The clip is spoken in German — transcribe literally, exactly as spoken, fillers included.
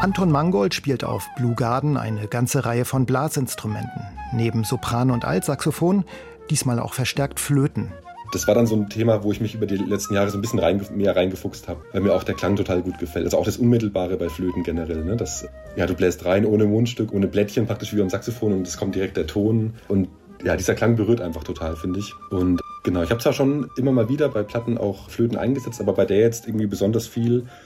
Anton Mangold spielt auf Blue Garden eine ganze Reihe von Blasinstrumenten. Neben Sopran und Altsaxophon diesmal auch verstärkt Flöten. Das war dann so ein Thema, wo ich mich über die letzten Jahre so ein bisschen reingef- mehr reingefuchst habe, weil mir auch der Klang total gut gefällt. Also auch das Unmittelbare bei Flöten generell. Ne? Das, ja, du bläst rein ohne Mundstück, ohne Blättchen, praktisch wie beim Saxophon, und es kommt direkt der Ton. Und ja, dieser Klang berührt einfach total, finde ich. Und genau, ich habe zwar schon immer mal wieder bei Platten auch Flöten eingesetzt, aber bei der jetzt irgendwie besonders viel.